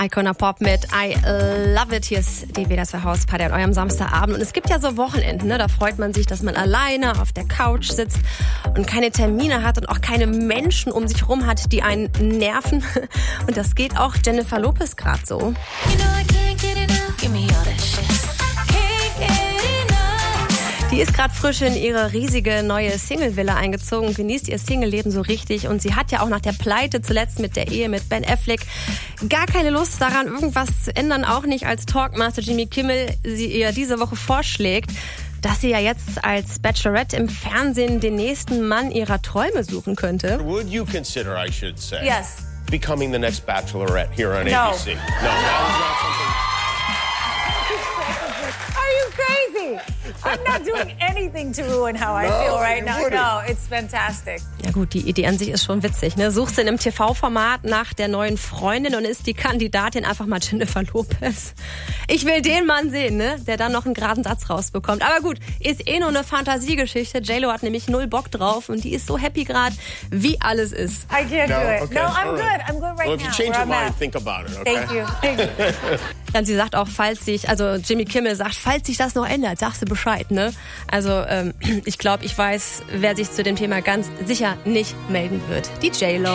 Icona Pop mit I Love It. Hier ist die WDR Hausparty an eurem Samstagabend. Und es gibt ja so Wochenenden, ne? Da freut man sich, dass man alleine auf der Couch sitzt und keine Termine hat und auch keine Menschen um sich rum hat, die einen nerven. Und das geht auch Jennifer Lopez gerade so. Die ist gerade frisch in ihre riesige neue Single-Villa eingezogen und genießt ihr Single-Leben so richtig. Und sie hat ja auch nach der Pleite zuletzt mit der Ehe mit Ben Affleck gar keine Lust daran, irgendwas zu ändern. Auch nicht, als Talkmaster Jimmy Kimmel sie ihr diese Woche vorschlägt, dass sie ja jetzt als Bachelorette im Fernsehen den nächsten Mann ihrer Träume suchen könnte. Would you consider, I should say, Yes. becoming the next Bachelorette here on No. ABC? No, that is not something. Are you crazy? I'm not doing anything to ruin how I feel right now. No, it's fantastic. Ja gut, die Idee an sich ist schon witzig, ne? Suchst in einem TV-Format nach der neuen Freundin und ist die Kandidatin einfach mal Jennifer Lopez. Ich will den Mann sehen, ne? Der dann noch einen geraden Satz rausbekommt. Aber gut, ist nur eine Fantasiegeschichte. J-Lo hat nämlich 0 Bock drauf und die ist so happy gerade, wie alles ist. I can't do it. Okay, No, I'm all good. right. I'm good right Well, if now. you change where your I'm mind, at. think about it, okay? Thank you. Thank you. Dann sie sagt auch, Jimmy Kimmel sagt, falls sich das noch ändert, sagst du Bescheid, ne? Also ich glaube, ich weiß, wer sich zu dem Thema ganz sicher nicht melden wird. Die J-Lo.